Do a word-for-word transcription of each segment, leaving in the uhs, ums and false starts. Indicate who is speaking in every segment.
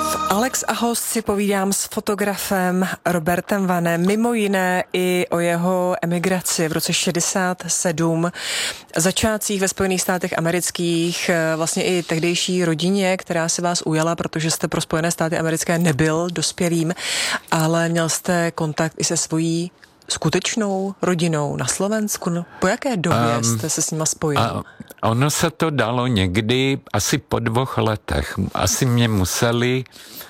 Speaker 1: Alex a host si povídám s fotografem Robertem Vanem, mimo jiné i o jeho emigraci v roce šedesát sedm, začátcích ve Spojených státech amerických, vlastně i tehdejší rodině, která se vás ujala, protože jste pro Spojené státy americké nebyl dospělým, ale měl jste kontakt i se svojí skutečnou rodinou na Slovensku. No, po jaké době um, jste se s nima spojil?
Speaker 2: A ono se to dalo někdy asi po dvou letech. Asi mě museli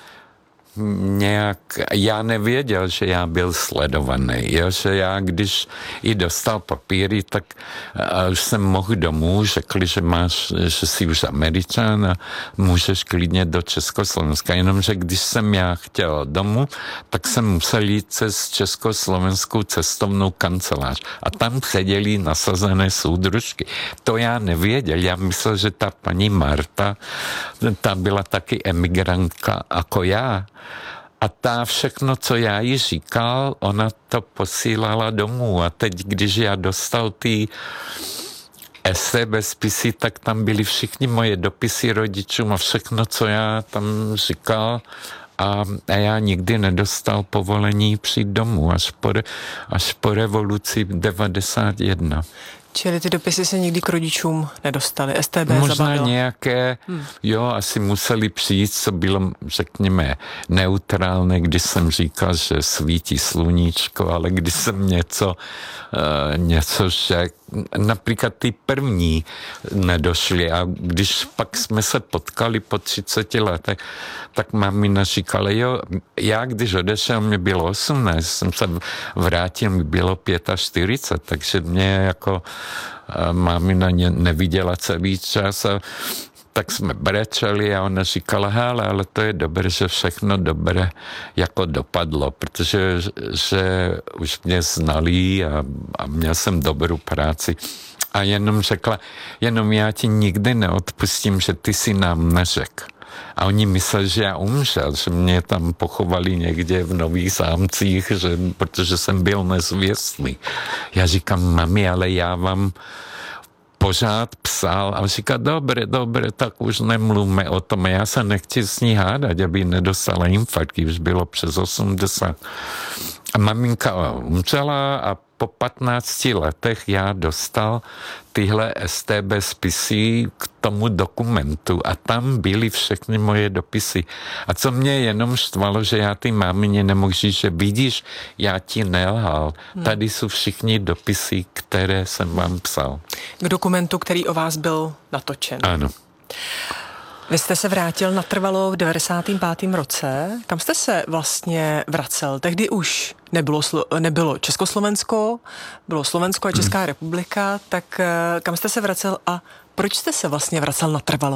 Speaker 2: nějak, já nevěděl, že já byl sledovaný, jo? Že já, když i dostal papíry, tak uh, už jsem mohl domů, řekli, že máš, že jsi už Američan a můžeš klidně do Československa, jenomže když jsem já chtěl domů, tak jsem musel jít přes československou cestovnou kancelář a tam seděli nasazené soudružky. To já nevěděl, já myslel, že ta paní Marta, ta byla taky emigrantka jako já. A ta všechno, co já jí říkal, ona to posílala domů. A teď, když já dostal ty esé bez spisy, tak tam byly všichni moje dopisy rodičům a všechno, co já tam říkal. A, a já nikdy nedostal povolení přijít domů, až po, až po revoluci devadesát jedna.
Speaker 1: Čili ty dopisy se nikdy k rodičům nedostaly, S T B
Speaker 2: Možná
Speaker 1: zabavilo.
Speaker 2: nějaké, hmm. jo, asi museli přijít, co bylo, řekněme, neutrálné, když jsem říkal, že svítí sluníčko, ale když jsem něco, uh, něco řekl, například ty první nedošly a když pak jsme se potkali po třiceti letech, tak mamina říkala, jo, já když odešel, mě bylo osmnáct, jsem se vrátil, mi bylo čtyřicet pět, takže mě jako mamina neviděla celý čas a tak jsme brečeli a ona říkala, hele, ale to je dobré, že všechno dobré jako dopadlo, protože že už mě znali a, a měl jsem dobrou práci. A jenom řekla, jenom já ti nikdy neodpustím, že ty si nám neřekl. A oni mysleli, že já umřel, že mě tam pochovali někde v Nových Zámcích, že, protože jsem byl nezvěstný. Já říkám, mami, ale já vám pořád psal a říká, dobré, dobré, tak už nemluvme o tom. Já se nechci s ní hádat, aby nedostala infarkt, už bylo přes osmdesát. A maminka umřela a po patnácti letech já dostal tyhle S T B spisy k tomu dokumentu a tam byly všechny moje dopisy. A co mě jenom štvalo, že já ty mámině nemohl říct, že vidíš, já ti nelhal. Hmm. Tady jsou všichni dopisy, které jsem vám psal.
Speaker 1: K dokumentu, který o vás byl natočen.
Speaker 2: Ano.
Speaker 1: Vy jste se vrátil natrvalo v devadesátém pátém roce. Kam jste se vlastně vracel? Tehdy už nebylo, nebylo Československo, bylo Slovensko a Česká republika, tak kam jste se vracel a proč jste se vlastně vracel natrvalo?